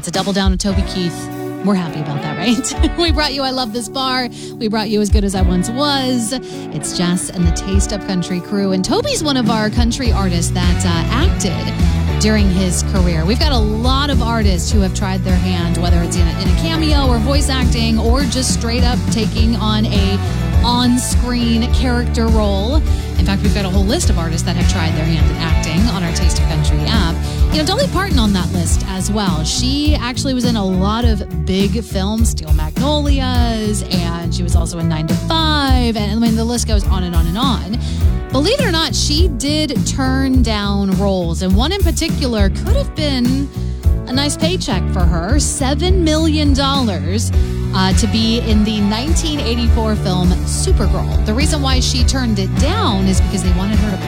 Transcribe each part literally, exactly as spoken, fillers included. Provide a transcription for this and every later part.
It's a double down with Toby Keith. We're happy about that, right? We brought you I Love This Bar. We brought you As Good As I Once Was. It's Jess and the Taste of Country crew. And Toby's one of our country artists that uh, acted during his career. We've got a lot of artists who have tried their hand, whether it's in a, in a cameo or voice acting or just straight up taking on a on-screen character role. In fact, we've got a whole list of artists that have tried their hand at acting on our Taste of Country app. You know, Dolly Parton on that list as well. She actually was in a lot of big films, Steel Magnolias, and she was also in nine to five, and I mean, the list goes on and on and on. Believe it or not, she did turn down roles, and one in particular could have been a nice paycheck for her, seven million dollars. Uh, to be in the nineteen eighty-four film Supergirl. The reason why she turned it down is because they wanted her to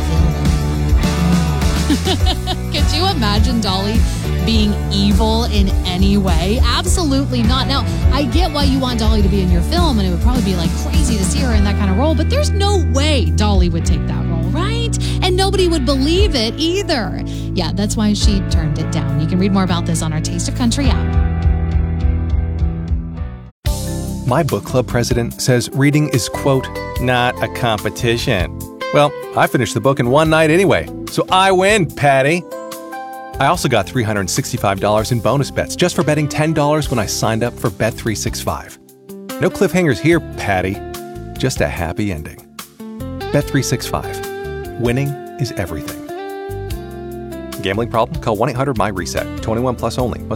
play a villain. Could you imagine Dolly being evil in any way? Absolutely not. Now, I get why you want Dolly to be in your film, and it would probably be like crazy to see her in that kind of role, but there's no way Dolly would take that role, right? And nobody would believe it either. Yeah, that's why she turned it down. You can read more about this on our Taste of Country app. My book club president says reading is, quote, not a competition. Well, I finished the book in one night anyway, so I win, Patty. I also got three hundred sixty-five dollars in bonus bets just for betting ten dollars when I signed up for Bet three sixty-five. No cliffhangers here, Patty. Just a happy ending. Bet three sixty-five. Winning is everything. Gambling problem? Call one eight hundred M Y RESET. twenty-one plus only. Must